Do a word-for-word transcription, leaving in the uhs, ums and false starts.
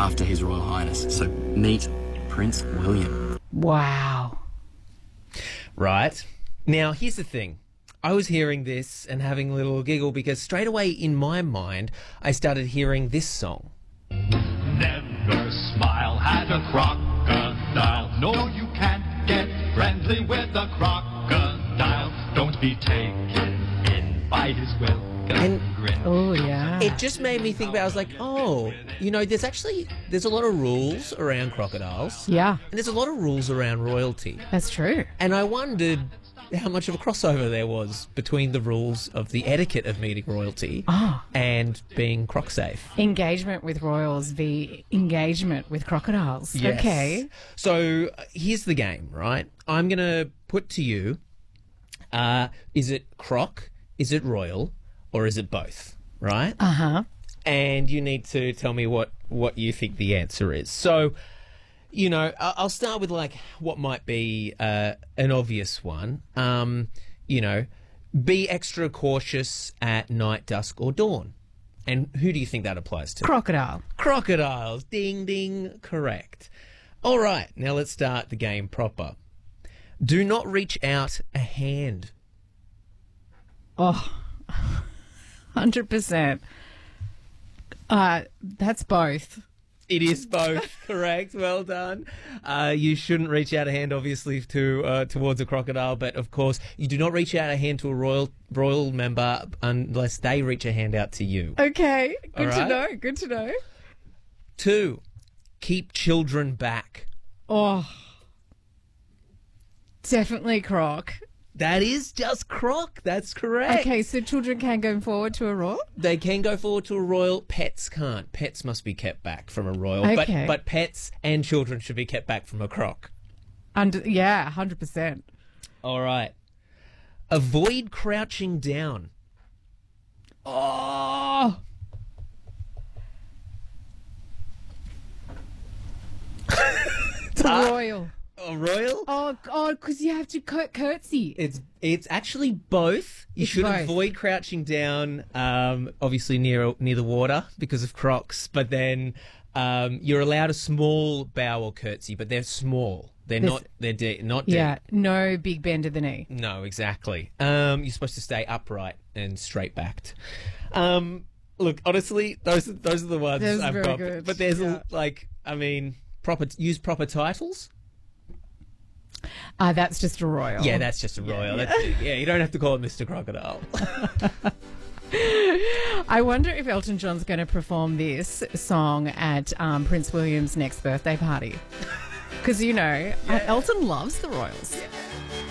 after His Royal Highness. So meet Prince William. Wow. Right. Now, here's the thing. I was hearing this and having a little giggle because straight away in my mind, I started hearing this song. Never smile at a crocodile. No, you can't get friendly with a crocodile. Don't be taken in by his welcome And grin. Oh, yeah. it just made me think about, I was like, oh, you know, there's actually, there's a lot of rules around crocodiles. Yeah, And there's a lot of rules around royalty. that's true. And I wondered how much of a crossover there was between the rules of the etiquette of meeting royalty Oh. and being croc safe. Engagement with royals v engagement with crocodiles. Yes. Okay. So uh, here's the game, right? I'm going to put to you, uh, is it croc, is it royal, or is it both, right? Uh-huh. And you need to tell me what, what you think the answer is. So, you know, I- I'll start with, like, what might be uh, an obvious one. Um, you know, be extra cautious at night, dusk, or dawn. And who do you think that applies to? Crocodile. Crocodiles. Ding, ding. Correct. All right. Now let's start the game proper. Do not reach out a hand. Oh, one hundred percent. Uh, that's both. It is both. Correct. Well done. Uh, you shouldn't reach out a hand, obviously, to uh, towards a crocodile, but of course, you do not reach out a hand to a royal royal member unless they reach a hand out to you. Okay. Good All to right. know. Good to know. Two, keep children back. Oh, definitely croc. That is just croc. That's correct. Okay, so children can go forward to a royal? They can go forward to a royal. Pets can't. Pets must be kept back from a royal. Okay. But but pets and children should be kept back from a croc. Under, yeah, one hundred percent. All right. Avoid crouching down. Oh. Ah. Royal. A royal? Oh, God, because you have to cur- curtsy. It's it's actually both. You It's should both. avoid crouching down, um, obviously near near the water because of crocs. But then um, you're allowed a small bow or curtsy, but they're small. They're There's- not. They're de- not deep. Yeah, no big bend of the knee. No, exactly. Um, you're supposed to stay upright and straight backed. Um, look, honestly, those those are the ones Those are I've very got. good. But there's Yeah. a, like, I mean, proper use proper titles. Uh, that's just a royal. Yeah, that's just a royal. That's, yeah, you don't have to call it Mister Crocodile. I wonder if Elton John's going to perform this song at um, Prince William's next birthday party. Because, you know, Elton loves the royals.